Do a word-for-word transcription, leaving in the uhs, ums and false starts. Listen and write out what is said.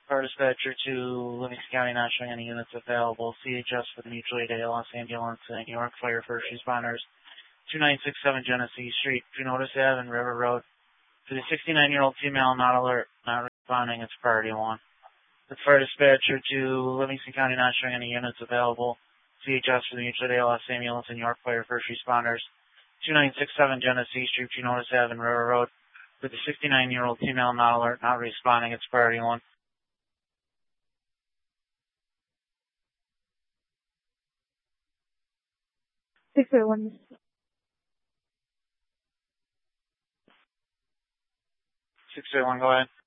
Fire dispatcher to Livingston County, not showing any units available. C H S for the mutual aid Los Ambulance and New York Fire First Responders. two nine six seven Genesee Street, Genotis Ave and River Road. For the sixty-nine-year-old female, not alert, not responding, it's priority one. The fire dispatcher to Livingston County, not showing any units available. C H S for the mutual aid Los Ambulance and New York Fire First Responders. two nine six seven Genesee Street, Genotis Ave and River Road. For the sixty-nine-year-old female, not alert, not responding, it's priority one. six oh one. six oh one, go ahead.